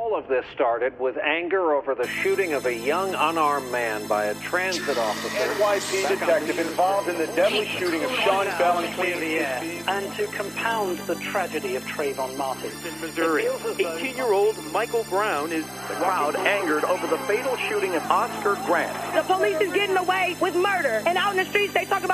All of this started with anger over the shooting of a young unarmed man by a transit officer. NYPD detective involved in the deadly shooting of Sean Bell and Clear the Air. And to compound the tragedy of Trayvon Martin. In Missouri, 18-year-old Michael Brown is the crowd angered over the fatal shooting of Oscar Grant. The police is getting away with murder, and out in the streets they talk about